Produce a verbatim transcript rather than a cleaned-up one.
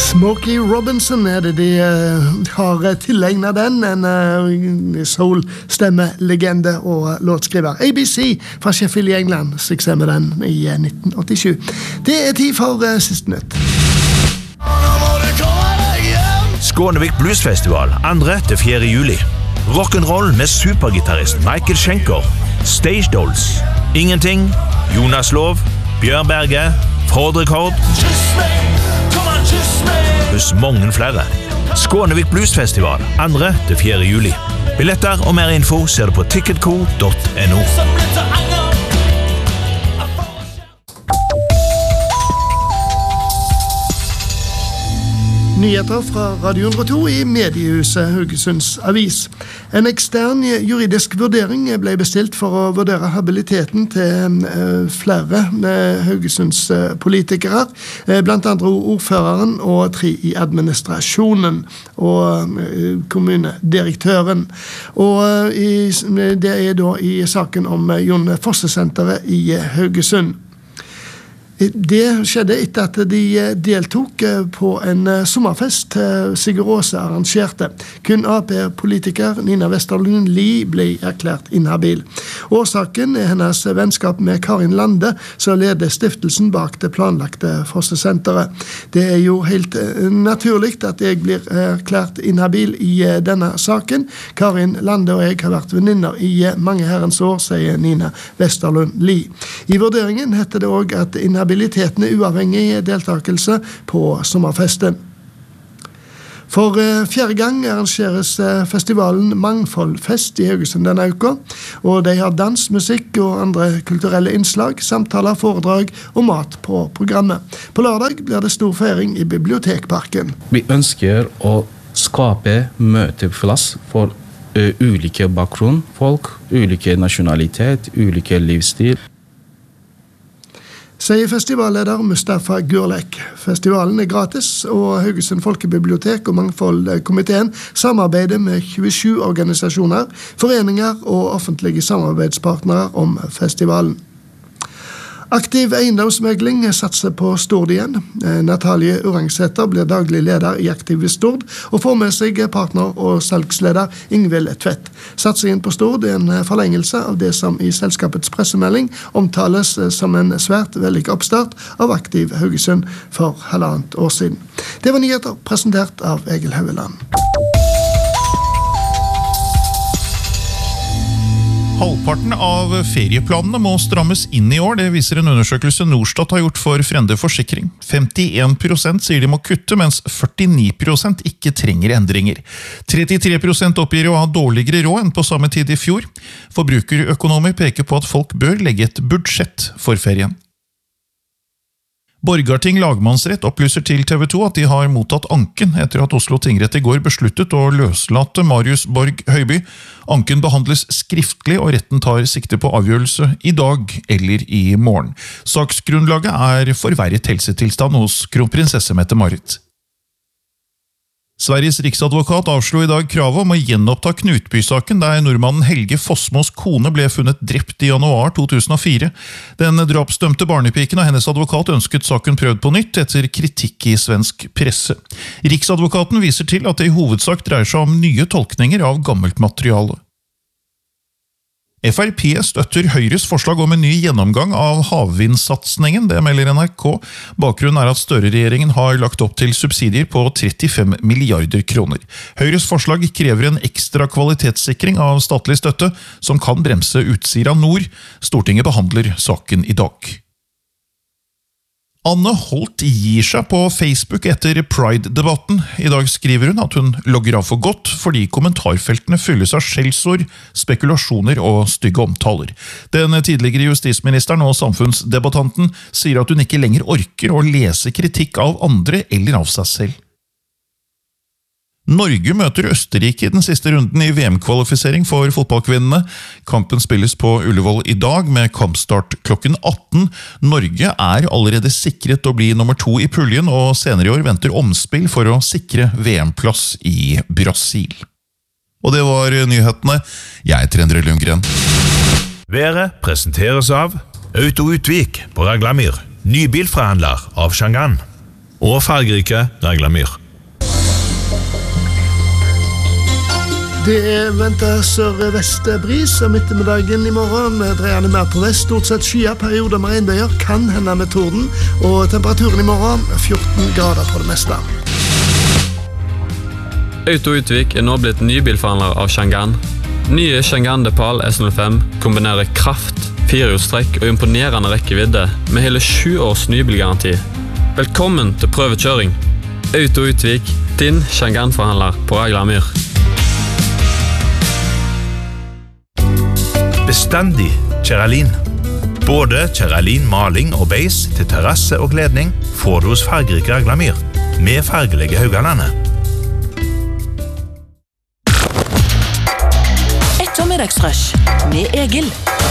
Smokey Robinson er det de uh, har tillegnet den, en uh, soul-stemme-legende og låtskriver. A B C fra Sheffield i England, suksess med den i uh, nitten åttisju. Det er tid for uh, siste nytt. Skånevik Bluesfestival andre til fjerde juli. Rock'n'roll med supergitarrist Michael Schenker, Stage Dolls, Ingenting, Jonas Lov, Bjørn Berge, Fordrekord, pluss mange flere. Skånevik Bluesfestival andre til fjerde juli. Billetter og mer info ser du på ticketco punktum no. Nyheter fra Radio hundre og to i mediehuset Haugesunds Avis. En ekstern juridisk vurdering ble bestilt for å vurdere habiliteten til uh, flere uh, Haugesunds uh, politikere, uh, blant andre ordføreren og tre i administrasjonen og uh, kommunedirektøren. Og uh, i, det er da i saken om uh, Jon Fosse-senteret i uh, Haugesund. Det skjedde etter at de deltok på en sommerfest Sigurd Aase arrangerte. Kun A P-politiker Nina Westerlund Lie ble erklært inhabil. Årsaken er hennes vennskap med Karin Lande, som leder stiftelsen bak det planlagte Fosse-senteret. Det er jo helt naturlig at jeg blir erklært inhabil i denne saken. Karin Lande og jeg har vært venninner i mange herrens år, sier Nina Westerlund Lie. I vurderingen heter det også at inhabil Habiliteten er uavhengig deltakelse på sommerfesten. For fjerde gang arrangeres festivalen Mangfoldfest i Haugesund denne uka, og de har dans, musikk og andre kulturelle innslag, samtaler, foredrag og mat på programmet. På lørdag blir det stor feiring i Bibliotekparken. Vi ønsker å skape møteplass for uh, ulike bakgrunn, folk, ulike nasjonalitet, ulike livsstil. Sier festivalleder Mustafa Gurlek. Festivalen er gratis, og Haugesund Folkebibliotek og Mangfoldkomiteen samarbeider med tjuesju organisasjoner, foreninger og offentlige samarbeidspartnere om festivalen. Aktiv eiendomsmegling satser på Stord igjen. Natalie Urangsæter blir daglig leder i Aktiv Stord og får med seg partner og salgsleder Ingvild Tvedt. Satsingen på Stord er en forlengelse av det som i selskapets pressemelding omtales som en svært vellykket oppstart av Aktiv Haugesund for halvannet år siden. Det var nyheter presentert av Egil Haugeland. Halvparten av ferieplanene må strammes inn i år, det viser en undersøkelse Norstat har gjort for Frende Forsikring. femtien prosent sier de må kutte, mens førtini prosent ikke trenger endringer. trettitre prosent oppgir å ha dårligere råd enn på samme tid i fjor. Forbrukerøkonomer peker på at folk bør legge et budsjett for ferien. Borgarting lagmannsrett opplyser til T V to at de har mottatt anken etter at Oslo tingrett i går besluttet å løslate Marius Borg Høiby. Anken behandles skriftlig, og retten tar sikte på avgjørelse i dag eller i morgen. Saksgrunnlaget er forverret helsetilstand hos kronprinsesse Mette-Marit. Sveriges riksadvokat avslo i dag kravet om å gjenoppta Knutby-saken, der nordmannen Helge Fossmos kone ble funnet drept i januar to tusen og fire. Den drapsdømte barnepiken og hennes advokat ønsket saken prøvd på nytt etter kritikk i svensk presse. Riksadvokaten viser til at det i hovedsak dreier seg om nye tolkninger av gammelt materiale. F R P støtter Høyres forslag om en ny gjennomgang av havvindsatsningen, det melder N R K. Bakgrunnen er at Støre-regjeringen har lagt opp til subsidier på trettifem milliarder kroner. Høyres forslag krever en ekstra kvalitetssikring av statlig støtte, som kan bremse Utsira Nord. Stortinget behandler saken i dag. Anne Holt gir seg på Facebook etter Pride-debatten. I dag skriver hun at hun logger av for godt, fordi kommentarfeltene fylles av skjellsord, spekulasjoner og stygge omtaler. Den tidligere justisministeren og samfunnsdebattanten sier at hun ikke lenger orker å lese kritikk av andre eller av seg selv. Norge møter Østerrike i den siste runden i V M-kvalifisering for fotballkvinnene. Kampen spilles på Ullevål i dag med kampstart klokken atten. Norge er allerede sikret å bli nummer to i puljen, og senere i år venter omspill for å sikre V M-plass i Brasil. Og det var nyhetene. Jeg heter Endre Lundgren. Været presenteres av Auto Utvik på Raglamyr. Nybilforhandler av Shangan. og fargerike Raglamyr. Det er ventet sør-vest bris om ettermiddagen i morgen. Dreier det mer på vest, stort sett skyer, perioder med regnbøyer, kan hende med torden. Og temperaturen i morgen fjorten grader på det meste. Auto Utvik er nå blitt nybilforhandler av Changan. Nye Changan Depal S null fem kombinerer kraft, firehjulstrekk og imponerende rekkevidde med hele sju års nybilgaranti. Velkommen til prøvekjøring. Auto Utvik, din Changan-forhandler på Raglamyr. Bestandig Ceralin. Både Ceralin maling og beis til terrasse og kledning får du hos fargerike Raglamyr med fargelige Haugalandet. Ettermiddagsrush med Egil.